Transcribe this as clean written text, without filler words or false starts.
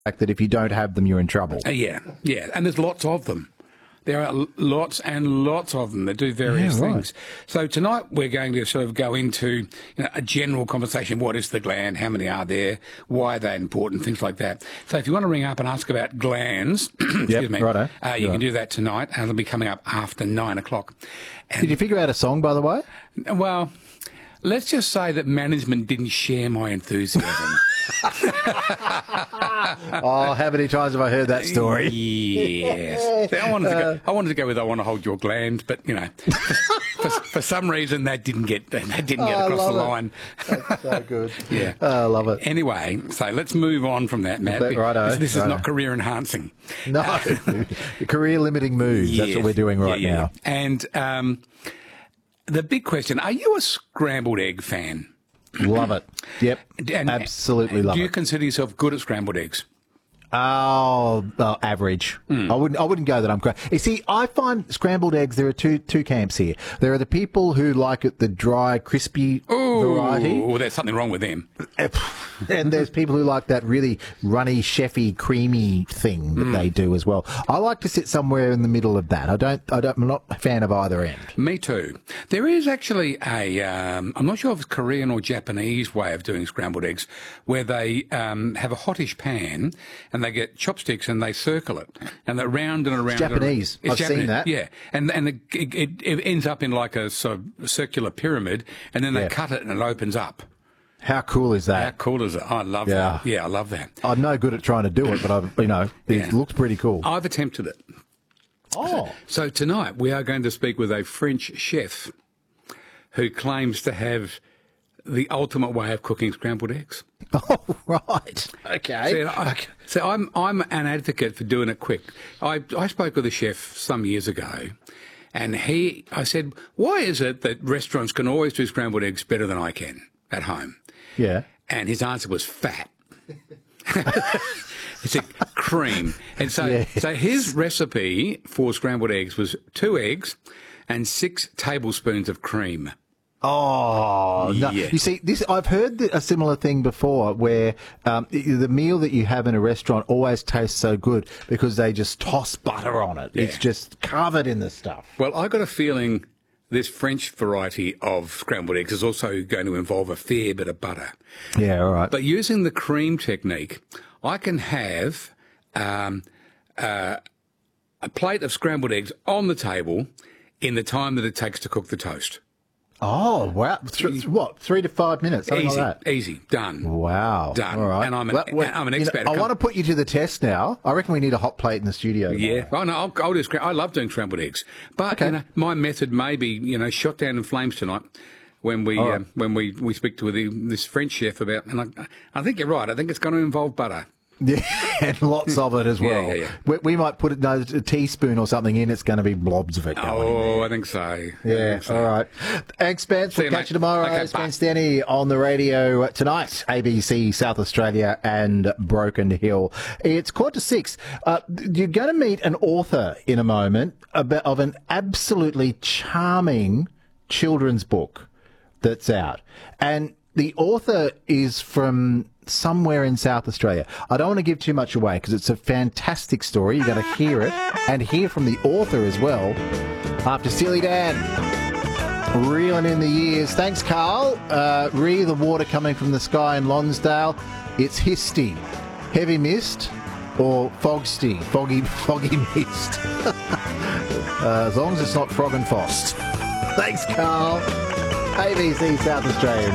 fact that if you don't have them, you're in trouble. Yeah, and there's lots of them. There are lots and lots of them that do various things. So tonight we're going to sort of go into a general conversation. What is the gland? How many are there? Why are they important? Things like that. So if you want to ring up and ask about glands, excuse me, righto. You can do that tonight, and it'll be coming up after 9 o'clock. And, Did you figure out a song, by the way? well, let's just say that management didn't share my enthusiasm. Oh, how many times have I heard that story? Yes. I wanted to go with "I Want to Hold Your Gland," but for some reason that didn't get across the line. That's so good. Yeah, I love it. Anyway, so let's move on from that, Matt. This is not career enhancing. No, career limiting moves. That's what we're doing right now. And the big question: are you a scrambled egg fan? Love it. Yep. Absolutely love it. Do you consider yourself good at scrambled eggs? Oh, average. I wouldn't go that I'm great. You see, I find scrambled eggs, there are two camps here. There are the people who like it the dry, crispy variety. Oh, there's something wrong with them. And there's people who like that really runny, chefy, creamy thing that they do as well. I like to sit somewhere in the middle of that. I'm not a fan of either end. Me too. There is actually I'm not sure if it's Korean or Japanese way of doing scrambled eggs, where they have a hottish pan and they get chopsticks and they circle it, and they're round and around. It's Japanese. I've seen that. Yeah, and it ends up in like a sort of circular pyramid, and then they cut it and it opens up. How cool is that? How cool is it? I love that. Yeah, I love that. I'm no good at trying to do it, but it looks pretty cool. I've attempted it. Oh. So tonight we are going to speak with a French chef who claims to have the ultimate way of cooking scrambled eggs. Oh, right. Okay. So I'm an advocate for doing it quick. I spoke with a chef some years ago, and I said, why is it that restaurants can always do scrambled eggs better than I can at home? Yeah. And his answer was fat. He said cream. And so his recipe for scrambled eggs was 2 eggs and 6 tablespoons of cream. Oh, no. Yeah. You see, I've heard a similar thing before where the meal that you have in a restaurant always tastes so good because they just toss butter on it. Yeah. It's just covered in the stuff. Well, I got a feeling this French variety of scrambled eggs is also going to involve a fair bit of butter. Yeah, all right. But using the cream technique, I can have a plate of scrambled eggs on the table in the time that it takes to cook the toast. Oh, wow. 3 to 5 minutes? Something Easy, like that? Easy. Done. Wow. Done. All right. And I'm an expert. I want to put you to the test now. I reckon we need a hot plate in the studio. Yeah. Oh, no, I'll do I love doing scrambled eggs. But, my method may be, shot down in flames tonight when we speak to this French chef about, and I think you're right. I think it's going to involve butter. Yeah, and lots of it as well. Yeah. We might put a teaspoon or something in. It's going to be blobs of it going Oh, I think so. Yeah, all right. Thanks, Spence. We'll catch you tomorrow. Okay, Spence Denny on the radio tonight, ABC, South Australia and Broken Hill. It's 5:45. You're going to meet an author in a moment of an absolutely charming children's book that's out. And the author is from somewhere in South Australia. I don't want to give too much away because it's a fantastic story. You've got to hear it and hear from the author as well after Steely Dan. Reeling in the years. Thanks, Carl. The water coming from the sky in Lonsdale. It's histy. Heavy mist or foggy mist. As long as it's not frog and frost. Thanks, Carl. ABC South Australia.